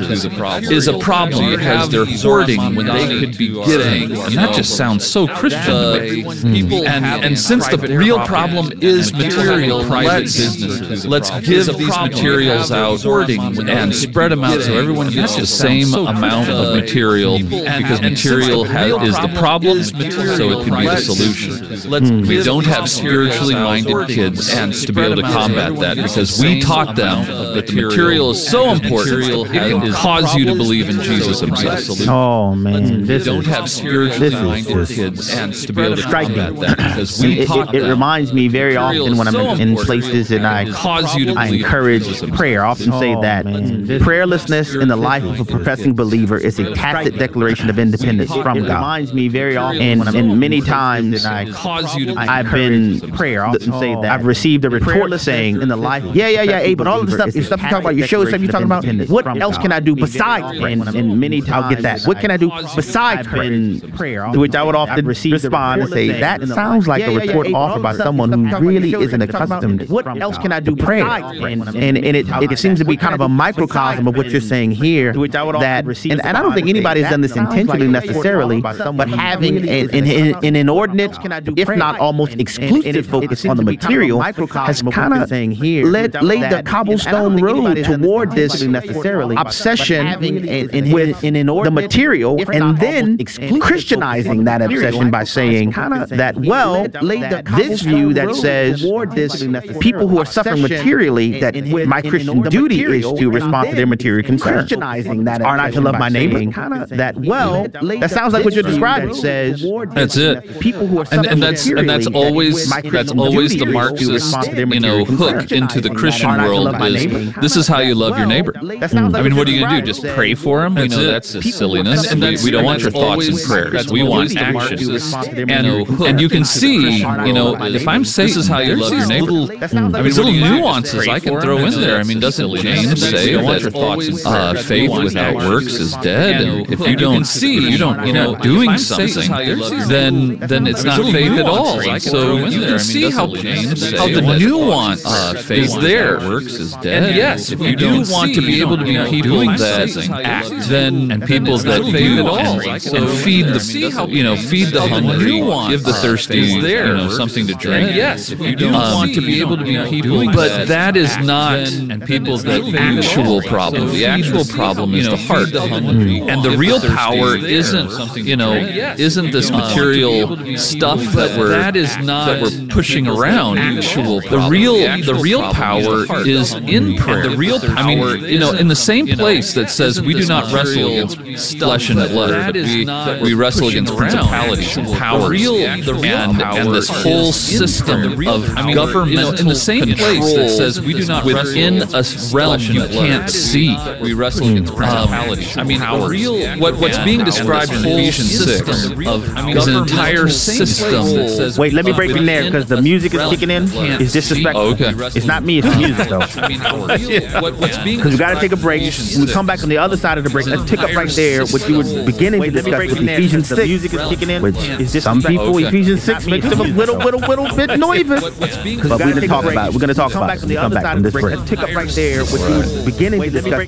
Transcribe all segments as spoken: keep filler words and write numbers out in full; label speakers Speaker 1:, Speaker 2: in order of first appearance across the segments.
Speaker 1: is a problem because they're hoarding when they could be giving. And that just sounds so Christian to me. And, and since the real problem is material, let's, let's give these materials out and spread them out so everyone gets the same amount of material, because material ha- is the problem, so it can be the solution. Let's, mm. We don't have spiritually minded kids to be able to combat that, because we taught them that the material is so important, it can cause you to believe in Jesus himself.
Speaker 2: Oh, man.
Speaker 1: We don't have spiritually minded kids to be able to combat that, because we taught them.
Speaker 2: It reminds me very often when I'm in places and I I encourage prayer. I often say that prayerlessness in the life of a professing believer is a tacit declaration of independence from God. It reminds me very often, and, and many times I've been prayer. I often say that I've received a retort saying in the life, yeah, yeah, yeah, hey, but all of the stuff, the stuff you talk about, your show, stuff you talking about, what else can I do besides pray? And, and many times I'll get that. What can I do besides prayer? To which I would often respond and say, that sounds like a retort offered by someone who really isn't accustomed. What else can I do prayer? And, and, and it, it seems to be kind of a microcosm of what you're saying here, that, and, and I don't think anybody has done this intentionally necessarily, but having an, an, an inordinate, if not almost exclusive focus on the material has kind of led, laid the cobblestone road toward this obsession with the material, and then Christianizing that obsession by saying that, well, this view that says people who are suffering materially, that my Christian duty is to respond to their material concerns, are not to love my neighbor. That, well, that sounds like what you're describing. Says
Speaker 1: that's it. People who are suffering and, and that's and that's always that's always the Marxist, you know, hook into the Christian world is this is how you love your neighbor. I mean, what are you going to do? Just pray for him? You know, that's a silliness. And we, we don't want your thoughts and prayers. We want actions. And and you can see, you know, if I'm saying this is how you love your neighbor, I mean, little nuances I can throw in there. I mean, doesn't James say that uh, faith without works is dead? And if you don't see, you don't, you know, doing something, then then it's not faith at all. So you can see how how the nuance uh, faith there works is dead. And yes, if you do want to be able to be people that act, then and people that do and feed the, you know, feed the hungry, give the thirsty, you know, something to drink. Yes, if you do want to be able to be people, but that is not and people that actual problem. The actual problem is the heart, and the real power isn't, you know, isn't this material stuff that we're that is not that we're pushing around. Actual the real the real power is in prayer. The real power, I mean, you know, in the same place that says we do not wrestle against flesh and blood, but we we wrestle against principalities and powers, and and this whole system of governmental in the same place that says we do not within a realm you can't see. We wrestle against principalities. I mean, what what's being described in Ephesians six is an entire system that says.
Speaker 2: Wait, let me break in there because the music is kicking in. It's disrespectful.
Speaker 1: Oh, okay.
Speaker 2: It's not me, it's the music though. Because we got to take a break. When we come back on the other side of the break, let's pick up right there what you were beginning to discuss with Ephesians six. The music is kicking in, which is some people Ephesians six makes them a little, little, little bit nervous. But we're going to talk about it. We're going to talk about it. When we come back from this break. Let's pick up right there what you were beginning to discuss.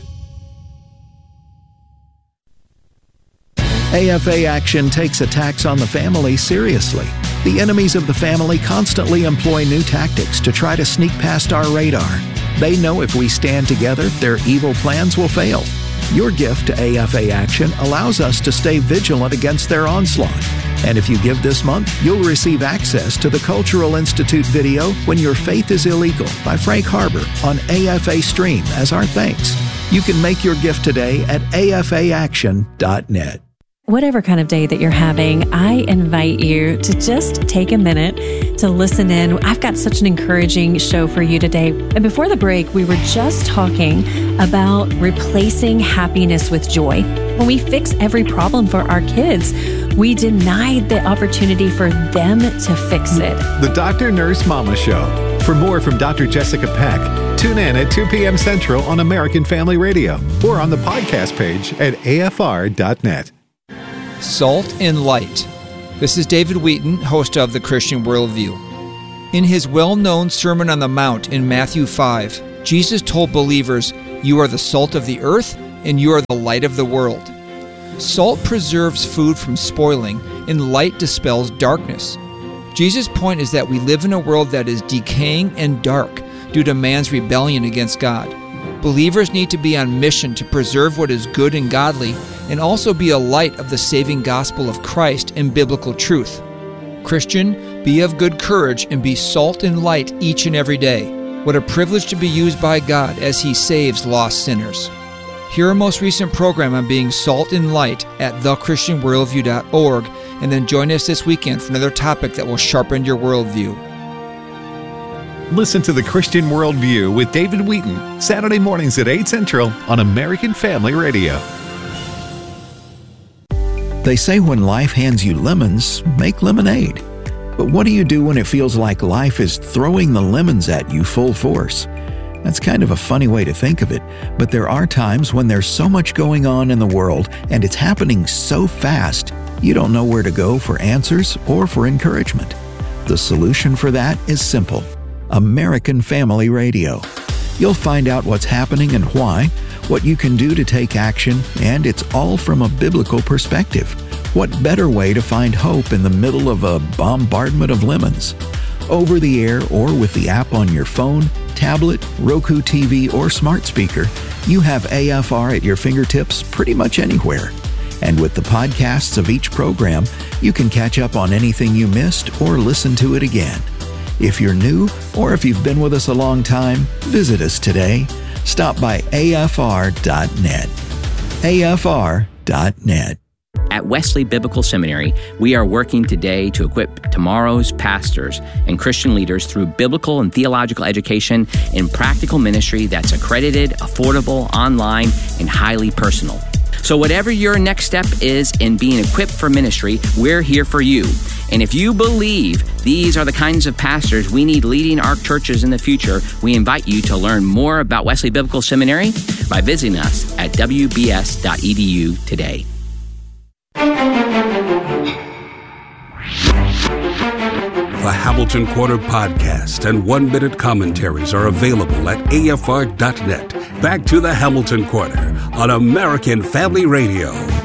Speaker 3: A F A Action takes attacks on the family seriously. The enemies of the family constantly employ new tactics to try to sneak past our radar. They know if we stand together, their evil plans will fail. Your gift to A F A Action allows us to stay vigilant against their onslaught. And if you give this month, you'll receive access to the Cultural Institute video When Your Faith is Illegal by Frank Harbor on A F A Stream as our thanks. You can make your gift today at A F A action dot net.
Speaker 4: Whatever kind of day that you're having, I invite you to just take a minute to listen in. I've got such an encouraging show for you today. And before the break, we were just talking about replacing happiness with joy. When we fix every problem for our kids, we denied the opportunity for them to fix it.
Speaker 5: The Doctor Nurse Mama Show. For more from Doctor Jessica Peck, tune in at two p.m. Central on American Family Radio or on the podcast page at A F R dot net.
Speaker 6: Salt and Light. This is David Wheaton, host of The Christian Worldview. In his well-known Sermon on the Mount in Matthew five, Jesus told believers, "You are the salt of the earth, and you are the light of the world. Salt preserves food from spoiling, and light dispels darkness. Jesus' point is that we live in a world that is decaying and dark due to man's rebellion against God. Believers need to be on mission to preserve what is good and godly, and also be a light of the saving gospel of Christ and biblical truth. Christian, be of good courage and be salt and light each and every day. What a privilege to be used by God as He saves lost sinners. Hear our most recent program on being salt and light at the christian worldview dot org, and then join us this weekend for another topic that will sharpen your worldview.
Speaker 5: Listen to The Christian Worldview with David Wheaton, Saturday mornings at eight Central on American Family Radio.
Speaker 3: They say when life hands you lemons, make lemonade. But what do you do when it feels like life is throwing the lemons at you full force? That's kind of a funny way to think of it, but there are times when there's so much going on in the world and it's happening so fast, you don't know where to go for answers or for encouragement. The solution for that is simple. American Family Radio. You'll find out what's happening and why, what you can do to take action, and it's all from a biblical perspective. What better way to find hope in the middle of a bombardment of lemons? Over the air or with the app on your phone, tablet, Roku T V, or smart speaker, you have A F R at your fingertips pretty much anywhere. And with the podcasts of each program, you can catch up on anything you missed or listen to it again. If you're new, or if you've been with us a long time, visit us today. Stop by A F R dot net. A F R dot net.
Speaker 7: At Wesley Biblical Seminary, we are working today to equip tomorrow's pastors and Christian leaders through biblical and theological education and practical ministry that's accredited, affordable, online, and highly personal. So whatever your next step is in being equipped for ministry, we're here for you. And if you believe these are the kinds of pastors we need leading our churches in the future, we invite you to learn more about Wesley Biblical Seminary by visiting us at w b s dot e d u today.
Speaker 8: The Hamilton Corner podcast and one-minute commentaries are available at A F R dot net. Back to the Hamilton Corner on American Family Radio.